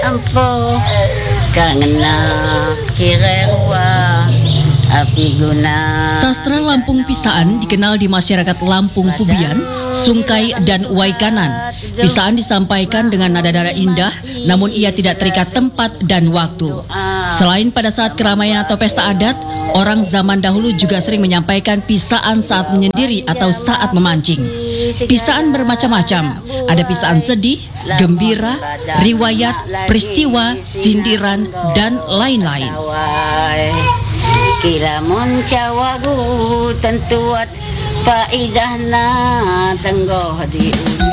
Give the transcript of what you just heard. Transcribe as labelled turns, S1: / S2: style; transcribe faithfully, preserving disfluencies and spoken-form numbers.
S1: ampo kangena kirewa api guna.
S2: Sastra Lampung Pisaan dikenal di masyarakat Lampung Pubian, Sungkai, dan Waikanan. Pisaan disampaikan dengan nada-nada indah, namun ia tidak terikat tempat dan waktu. Selain pada saat keramaian atau pesta adat, orang zaman dahulu juga sering menyampaikan pisaan saat menyendiri atau saat memancing. Pisaan bermacam-macam, ada pisaan sedih, gembira, riwayat, peristiwa, sindiran, dan lain-lain.
S1: Kira mon cawagu tentuat faidahna tenggoh di